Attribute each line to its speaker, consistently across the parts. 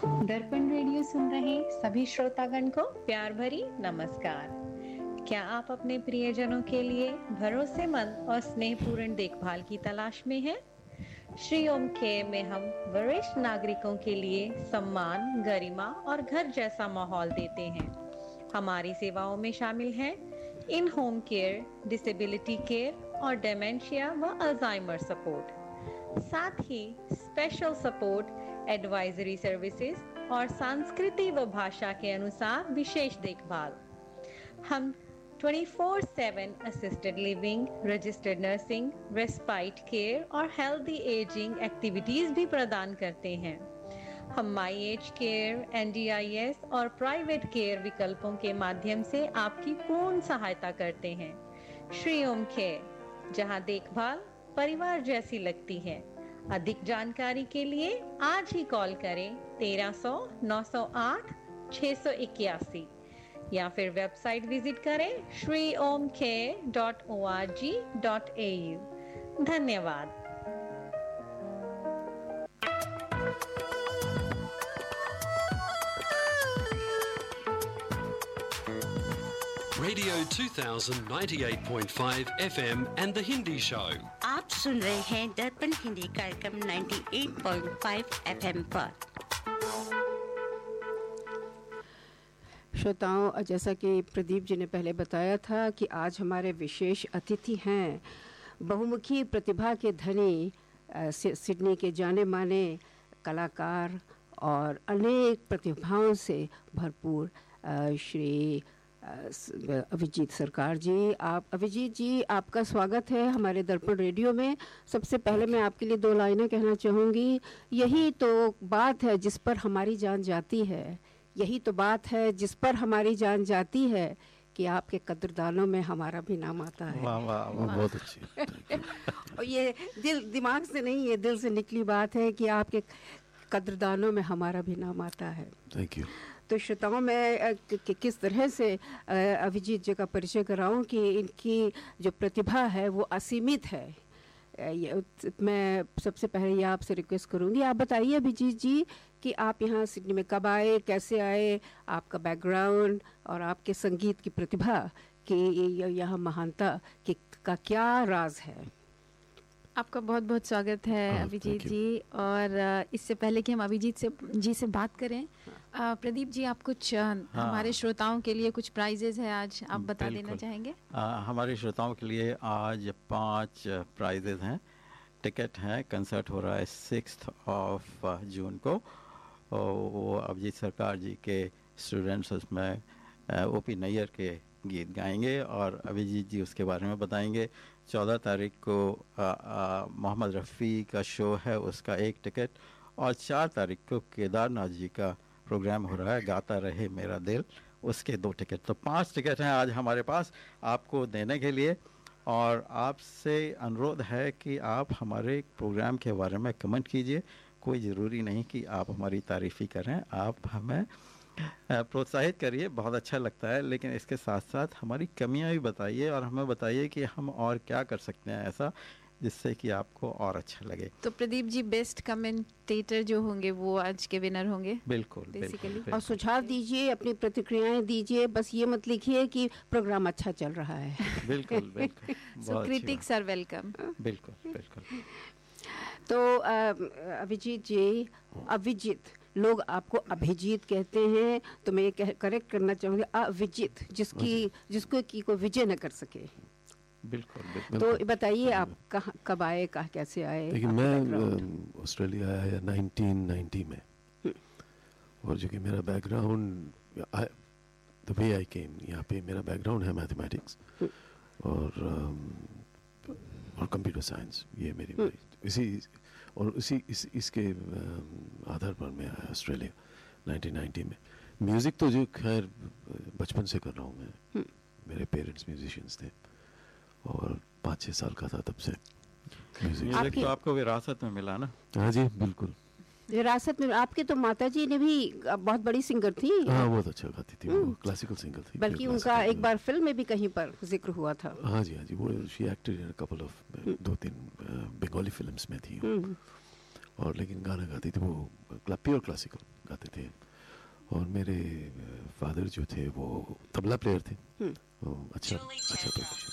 Speaker 1: दर्पण रेडियो सुन रहे सभी श्रोतागण को प्यार भरी नमस्कार। क्या आप अपने प्रियजनों के लिए भरोसेमंद और स्नेहपूर्ण देखभाल की तलाश में हैं? श्री ओम केयर में हम वरिष्ठ नागरिकों के लिए सम्मान, गरिमा और घर जैसा माहौल देते हैं। हमारी सेवाओं में शामिल हैं इन होम केयर, डिसेबिलिटी केयर और डेमेंशिया व अल्जाइमर सपोर्ट। साथ ही स्पेशल सपोर्ट, एडवाइजरी सर्विसेज और संस्कृति व भाषा के अनुसार विशेष देखभाल। हम 24/7 assisted living, registered nursing, respite care और हेल्दी एजिंग एक्टिविटीज भी प्रदान करते हैं। हम माई एज केयर, NDIS और प्राइवेट केयर विकल्पों के माध्यम से आपकी पूर्ण सहायता करते हैं। श्री ओम केयर, जहां देखभाल परिवार जैसी लगती है। अधिक जानकारी के लिए आज ही कॉल करें 1300 908 681 या फिर वेबसाइट विजिट करें shriomcare.org.au। धन्यवाद।
Speaker 2: Radio 2000 98.5 FM and the Hindi Show।
Speaker 3: आप सुन रहे हैं दर्पण हिंदी कार्यक्रम 98.5 FM पर।
Speaker 4: श्रोताओं, जैसा कि प्रदीप जी ने पहले बताया था कि आज हमारे विशेष अतिथि हैं बहुमुखी प्रतिभा के धनी, सिडनी के जाने माने कलाकार और अनेक प्रतिभाओं से भरपूर श्री अभिजीत सरकार जी। अभिजीत जी, आपका स्वागत है हमारे दर्पण रेडियो में। सबसे पहले मैं आपके लिए 2 लाइनें कहना चाहूँगी। यही तो बात है जिस पर हमारी जान जाती है, यही तो बात है जिस पर हमारी जान जाती है कि आपके कदरदानों में हमारा भी नाम आता है।
Speaker 5: वाह वाह वाह, बहुत अच्छी।
Speaker 4: और ये दिमाग से नहीं, ये दिल से निकली बात है कि आपके कदरदानों में हमारा भी नाम आता है।
Speaker 5: Thank you.
Speaker 4: तो श्रोताओं, मैं किस तरह से अभिजीत जी का परिचय कराऊं कि इनकी जो प्रतिभा है वो असीमित है। मैं सबसे पहले ये आपसे रिक्वेस्ट करूंगी, आप बताइए अभिजीत जी कि आप यहाँ सिडनी में कब आए, कैसे आए, आपका बैकग्राउंड और आपके संगीत की प्रतिभा की यहाँ महानता का क्या राज है।
Speaker 6: आपका बहुत बहुत स्वागत है अभिजीत जी। और इससे पहले कि हम अभिजीत जी से बात करें, प्रदीप जी, आप कुछ हमारे श्रोताओं के लिए कुछ प्राइजेज है आज, आप बता देना चाहेंगे?
Speaker 5: हमारे श्रोताओं के लिए आज 5 प्राइजेज हैं। टिकट हैं, कंसर्ट हो रहा है 6 जून को। वो अभिजीत सरकार जी के स्टूडेंट्स उसमें OP नैयर के गीत गाएंगे और अभिजीत जी उसके बारे में बताएंगे। 14 तारीख को मोहम्मद रफ़ी का शो है, उसका 1 टिकट, और 4 तारीख को केदारनाथ जी का प्रोग्राम हो रहा है, गाता रहे मेरा दिल, उसके 2 टिकट। तो 5 टिकट हैं आज हमारे पास आपको देने के लिए। और आपसे अनुरोध है कि आप हमारे प्रोग्राम के बारे में कमेंट कीजिए। कोई ज़रूरी नहीं कि आप हमारी तारीफ़ ही करें, आप हमें प्रोत्साहित करिए, बहुत अच्छा लगता है। लेकिन इसके साथ साथ हमारी कमियां भी बताइए और हमें बताइए कि हम और क्या कर सकते हैं ऐसा जिससे कि आपको और अच्छा लगे।
Speaker 6: तो प्रदीप जी, बेस्ट कमेंटेटर जो होंगे वो आज के विनर होंगे।
Speaker 5: बिल्कुल,
Speaker 6: बेसिकली।
Speaker 4: और सुझाव दीजिए, अपनी प्रतिक्रियाएं दीजिए, बस ये मत लिखिए कि प्रोग्राम अच्छा चल रहा है।
Speaker 5: बिल्कुल बिल्कुल।
Speaker 6: सो क्रिटिक्स आर वेलकम।
Speaker 5: बिल्कुल बिल्कुल।
Speaker 4: तो अभिजीत जी, अभिजीत, लोग आपको अभिजीत कहते हैं, तो मैं ये करेक्ट करना चाहूँगी अविजित, जिसको की कोई विजय न कर सके।
Speaker 5: बिल्कुल बिल्कुल।
Speaker 4: तो बताइए आप कहाँ, कब आए, कहाँ कैसे आए?
Speaker 7: देखिए, मैं ऑस्ट्रेलिया आया 1990 में, और जो कि मेरा बैकग्राउंड, द वे आई केम, यहाँ पे मेरा बैकग्राउंड है मैथमेटिक्स और कंप्यूटर साइंस। ये मेरी इसके आधार पर मैं आया ऑस्ट्रेलिया 1990 में। म्यूज़िक तो जो खैर बचपन से कर रहा हूँ मैं, मेरे पेरेंट्स म्यूजिशियंस थे और 5-6 साल का था तब से
Speaker 5: म्यूजिक तो आपको विरासत में मिला ना?
Speaker 7: हाँ जी, बिल्कुल
Speaker 4: विरासत में। आपके तो माताजी ने भी बहुत बड़ी सिंगर थी।
Speaker 7: हाँ, बहुत अच्छा गाती थी, वो क्लासिकल सिंगर थी।
Speaker 4: बल्कि उनका एक बार फिल्म में भी कहीं पर जिक्र हुआ था।
Speaker 7: हाँ जी, वो she acted in a couple of 2-3 Bengali films में थी। और लेकिन गाना गाती थी वो प्योर क्लासिकल गाते थे। और मेरे फादर जो थे वो तबला प्लेयर थे, अच्छा प्रोफेशन।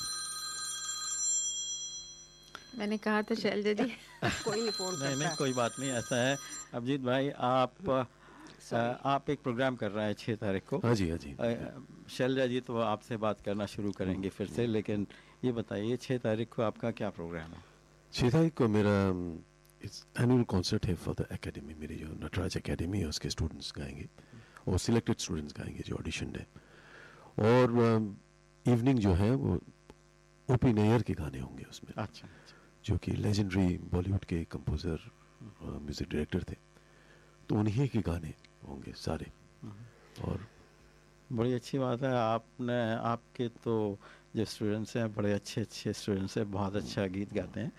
Speaker 6: मैंने कहा था शैलजा जी
Speaker 4: कोई नहीं फोन करता।
Speaker 5: नहीं कोई बात नहीं, ऐसा है अभिजीत भाई, आप एक प्रोग्राम कर रहे हैं 6 तारीख को।
Speaker 7: हाँ जी हाँ जी।
Speaker 5: शैलजा जी तो आपसे बात करना शुरू करेंगे फिर से, लेकिन ये बताइए 6 तारीख को आपका क्या प्रोग्राम है?
Speaker 7: 6 तारीख को मेरा एनुअल कॉन्सर्ट है फॉर द एकेडमी। मेरी जो नटराज एकेडमी है उसके स्टूडेंट्स गाएंगे और सिलेक्टेड स्टूडेंट्स गाएंगे जो ऑडिशन है। और इवनिंग जो है वो ओपी नैयर के गाने होंगे उसमें।
Speaker 5: अच्छा।
Speaker 7: जो कि लेजेंडरी बॉलीवुड के कंपोज़र म्यूज़िक डायरेक्टर थे, तो उन्हीं के गाने होंगे सारे। और
Speaker 5: बड़ी अच्छी बात है, आपके तो जो स्टूडेंट्स हैं बड़े अच्छे स्टूडेंट्स हैं, बहुत अच्छा गीत गाते हैं।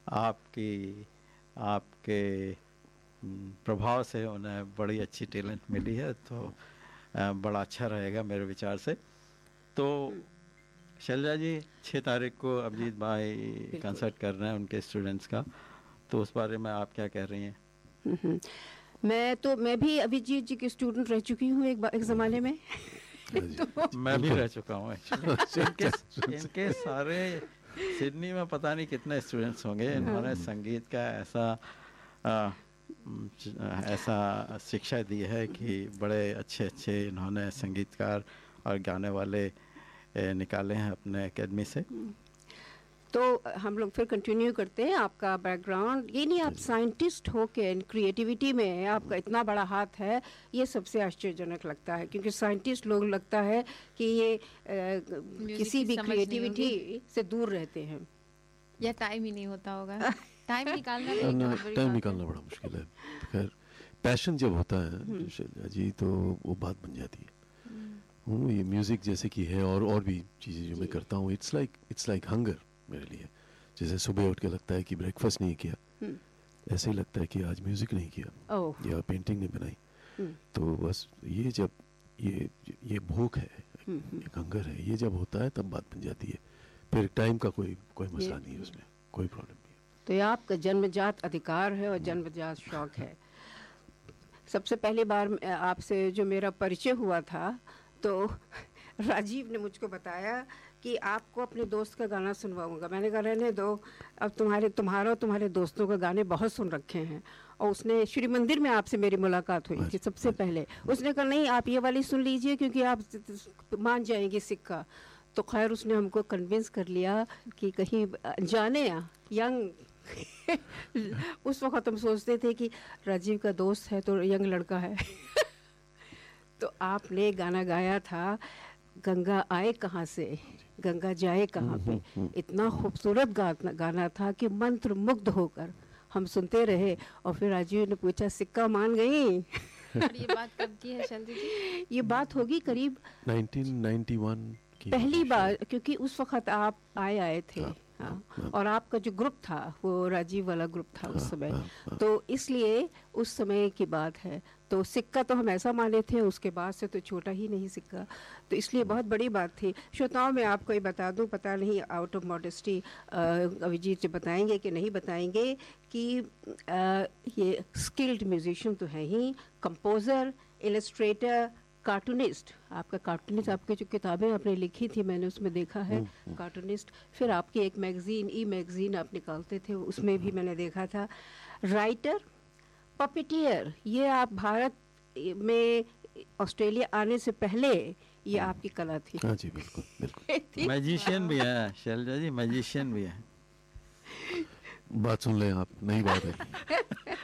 Speaker 5: आपके प्रभाव से उन्हें बड़ी अच्छी टैलेंट मिली है, तो बड़ा अच्छा रहेगा मेरे विचार से। तो शैलजा जी 6 तारीख को अभिजीत भाई कंसर्ट कर रहे हैं उनके स्टूडेंट्स का, तो उस बारे में आप क्या कह रही हैं?
Speaker 4: मैं भी अभिजीत जी की स्टूडेंट रह चुकी हूँ एक ज़माने में।
Speaker 5: तो मैं भी रह चुका हूँ इनके सारे सिडनी में पता नहीं कितने स्टूडेंट्स होंगे। इन्होंने संगीत का ऐसा शिक्षा दी है कि बड़े अच्छे इन्होंने संगीतकार और गाने वाले निकाले हैं अपने एकेडमी से।
Speaker 4: तो हम लोग फिर कंटिन्यू करते हैं। आपका बैकग्राउंड ये नहीं, आप साइंटिस्ट हो के क्रिएटिविटी में आपका इतना बड़ा हाथ है, ये सबसे आश्चर्यजनक लगता है, क्योंकि साइंटिस्ट लोग लगता है कि ये किसी भी क्रिएटिविटी से दूर रहते हैं,
Speaker 6: या टाइम ही नहीं होता होगा। टाइम निकालना
Speaker 7: बड़ा मुश्किल है। खैर पैशन जब होता है शैलजा जी तो वो बात बन जाती है। ये म्यूज़िक जैसे कि है और भी चीज़ें जो मैं करता हूँ, इट्स लाइक हंगर मेरे लिए। जैसे सुबह उठ के लगता है कि ब्रेकफास्ट नहीं किया, ऐसे ही लगता है कि आज म्यूज़िक नहीं किया या पेंटिंग नहीं बनाई। तो बस ये जब ये भूख है, एक हंगर है, ये जब होता है तब बात बन जाती है। फिर टाइम का कोई मसला नहीं है, उसमें कोई प्रॉब्लम नहीं है।
Speaker 4: तो ये आपका जन्मजात अधिकार है और जन्मजात शौक है। सबसे पहली बार आपसे जो मेरा परिचय हुआ था तो राजीव ने मुझको बताया कि आपको अपने दोस्त का गाना सुनवाऊंगा। मैंने कहा रहने दो, अब तुम्हारे दोस्तों के गाने बहुत सुन रखे हैं। और उसने श्री मंदिर में आपसे मेरी मुलाकात हुई थी सबसे पहले। उसने कहा नहीं, आप ये वाली सुन लीजिए क्योंकि आप मान जाएंगे सिक्का। तो खैर उसने हमको कन्विंस कर लिया कि कहीं जाने यंग उस वक्त हम सोचते थे कि राजीव का दोस्त है तो यंग लड़का है। तो आपने गाना गाया था गंगा आए कहाँ से गंगा जाए कहाँ पे। इतना खूबसूरत गाना था कि मंत्र मुग्ध होकर हम सुनते रहे। और फिर राजीव ने पूछा सिक्का मान गई?
Speaker 6: और ये बात कब की है शैलजा जी?
Speaker 4: ये बात होगी करीब
Speaker 7: 1991 की
Speaker 4: पहली बार, क्योंकि उस वक्त आप आए थे। हाँ। और आपका जो ग्रुप था वो राजीव वाला ग्रुप था उस समय। तो इसलिए उस समय की बात है। तो सिक्का तो हम ऐसा माने थे, उसके बाद से तो छोटा ही नहीं सिक्का, तो इसलिए बहुत बड़ी बात थी। श्रोताओं में आपको ये बता दूं, पता नहीं आउट ऑफ मॉडेस्टी अभिजीत जी बताएंगे कि नहीं बताएंगे कि ये स्किल्ड म्यूजिशियन तो है ही, कंपोज़र, इलस्ट्रेटर, कार्टूनिस्ट। आपका कार्टूनिस्ट, आपकी जो किताबें आपने लिखी थी मैंने उसमें देखा है कार्टूनिस्ट। फिर आपकी एक मैगज़ीन मैगज़ीन आप निकालते थे, उसमें भी मैंने देखा था। राइटर, पपेटियर, ये आप भारत में ऑस्ट्रेलिया आने से पहले ये आपकी कला थी।
Speaker 7: हाँ जी, बिल्कुल बिल्कुल।
Speaker 5: मैजिशियन भी है शैलजा जी, मैजिशियन भी है।
Speaker 7: बात सुन लें आप, नई बात है।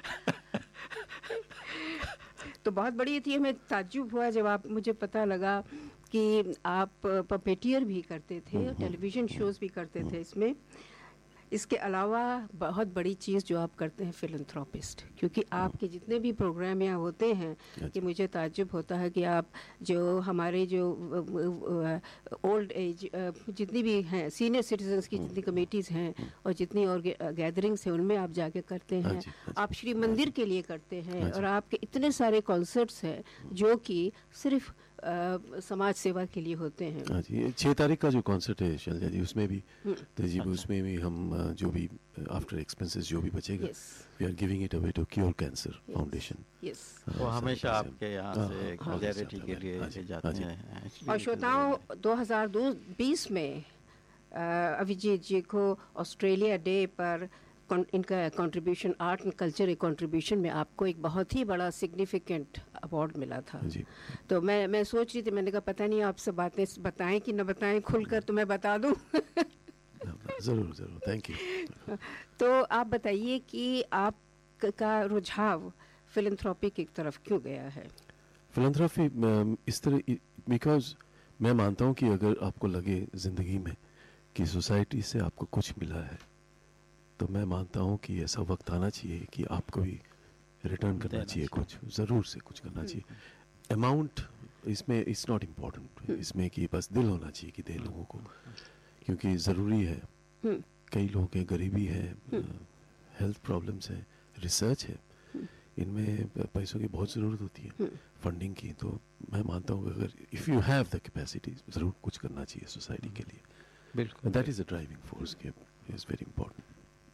Speaker 4: तो बहुत बड़ी थी, हमें ताज्जुब हुआ जब मुझे पता लगा कि आप पपेटियर भी करते थे, टेलीविज़न शोज़ भी करते थे इसमें। इसके अलावा बहुत बड़ी चीज़ जो आप करते हैं, फिलैंथ्रोपिस्ट। क्योंकि आपके जितने भी प्रोग्राम यहाँ होते हैं कि मुझे ताज्जुब होता है कि आप जो हमारे जो ओल्ड एज जितनी भी हैं, सीनियर सिटीजन्स की जितनी कमेटीज़ हैं और जितनी और गैदरिंग्स हैं, उनमें आप जाके करते हैं। आप श्री मंदिर के लिए करते हैं और आपके इतने सारे कॉन्सर्ट्स हैं जो कि सिर्फ समाज सेवा के लिए होते हैं।
Speaker 7: हाँ जी, 6 तारीख का जो कॉन्सर्ट है शैलजा जी, उसमें भी तहजीब, उसमें भी हम जो भी आफ्टर एक्सपेंसेस जो भी बचेगा, we are giving it away to cure cancer foundation.
Speaker 5: वो हमेशा आपके यहाँ से चैरिटी के लिए जाते हैं।
Speaker 4: और श्रोताओं, 2020 में अभिजीत जी को ऑस्ट्रेलिया डे पर इनका कंट्रीब्यूशन, आर्ट एंड कल्चर के कंट्रीब्यूशन में आपको एक बहुत ही बड़ा सिग्निफिकेंट अवार्ड मिला था
Speaker 7: जी।
Speaker 4: तो मैं सोच रही थी, मैंने कहा पता नहीं आपसे बातें बताएं कि न बताएं, खुलकर तो मैं बता दूं।
Speaker 7: ज़रूर ज़रूर, थैंक यू।
Speaker 4: तो आप बताइए कि आपका रुझाव फिलैंथ्रोपी की तरफ क्यों गया है?
Speaker 7: फिलैंथ्रोपी इस तरह, बिकॉज मैं मानता हूँ कि अगर आपको लगे ज़िंदगी में कि सोसाइटी से आपको कुछ मिला है, तो मैं मानता हूँ कि ऐसा वक्त आना चाहिए कि आपको भी रिटर्न करना चाहिए, कुछ ज़रूर से कुछ करना चाहिए। अमाउंट इसमें इट्स नॉट इम्पॉर्टेंट, इसमें कि बस दिल होना चाहिए कि दे लोगों को, क्योंकि ज़रूरी है। कई लोगों के गरीबी है, हेल्थ प्रॉब्लम्स है, रिसर्च है, इनमें पैसों की बहुत ज़रूरत होती है, फंडिंग की। तो मैं मानता हूँ कि अगर if you have the capacity, ज़रूर कुछ करना चाहिए सोसाइटी के लिए।
Speaker 5: बिल्कुल,
Speaker 7: that is a driving force, is very important.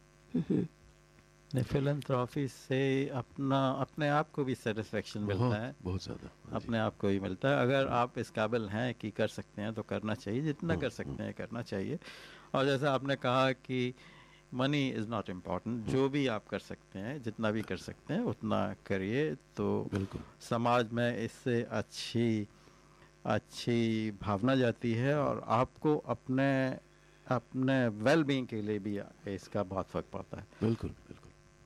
Speaker 5: Philanthropy से अपने आप को भी सेटिस्फेक्शन मिलता है,
Speaker 7: बहुत ज़्यादा
Speaker 5: अपने आप को ही मिलता है। अगर आप इस काबिल हैं कि कर सकते हैं तो करना चाहिए, जितना कर सकते हैं करना चाहिए। और जैसा आपने कहा कि मनी इज़ नॉट इम्पॉर्टेंट, जो भी आप कर सकते हैं, जितना भी कर सकते हैं उतना करिए, तो
Speaker 7: बिल्कुल
Speaker 5: समाज में इससे अच्छी भावना जाती है और आपको अपने वेल बीइंग के लिए भी इसका बहुत फर्क पड़ता है।
Speaker 7: बिल्कुल बिल्कुल।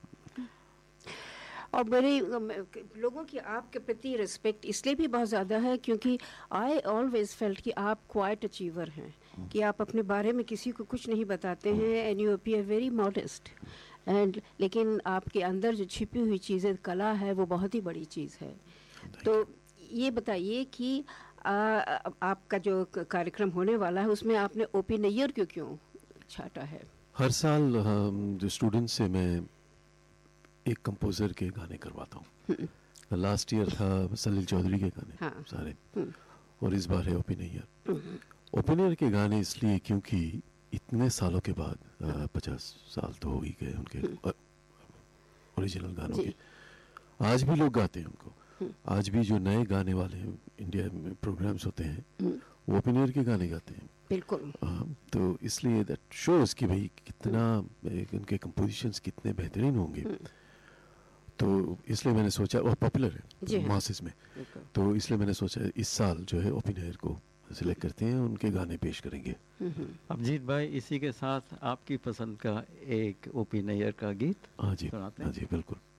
Speaker 4: और मेरे लोगों की आपके प्रति रिस्पेक्ट इसलिए भी बहुत ज़्यादा है क्योंकि आई ऑलवेज फेल्ट कि आप क्वाइट अचीवर हैं, कि आप अपने बारे में किसी को कुछ नहीं बताते हैं, and you appear very modest, and लेकिन आपके अंदर जो छिपी हुई चीज़ें, कला है, वो बहुत ही बड़ी चीज़ है। तो ये बताइए कि आपका जो कार्यक्रम होने वाला है उसमें आपने ओपी नैयर क्यों छाटा है?
Speaker 7: हर साल जो स्टूडेंट्स से मैं एक कंपोज़र के गाने करवाता हूँ। लास्ट ईयर था सलील चौधरी के गाने,
Speaker 4: हाँ।
Speaker 7: सारे, और इस बार है ओपी नैयर। ओपी नैयर के गाने इसलिए क्योंकि इतने सालों के बाद 50 साल तो हो ही गए उनके ओरिजिनल गानों के, आज भी लोग गाते हैं उनको। आज भी जो नए गाने वाले हैं, इंडिया में प्रोग्राम्स होते हैं, वो ओपी नैयर के गाने गाते हैं।
Speaker 4: बिल्कुल।
Speaker 7: तो इसलिए दैट शोज कि भाई कितना उनके कंपोजिशंस कितने बेहतरीन होंगे। तो इसलिए मैंने सोचा, और पॉपुलर है मासेस में, तो इसलिए मैंने सोचा इस साल जो है ओपी नैयर को सिलेक्ट करते हैं, उनके गाने पेश करेंगे।
Speaker 5: अभिजीत भाई, इसी के साथ आपकी पसंद का एक ओपी नैयर का गीत
Speaker 7: हाँ जी,
Speaker 5: सुनाते हैं।
Speaker 7: हाँ जी, बिल्कुल।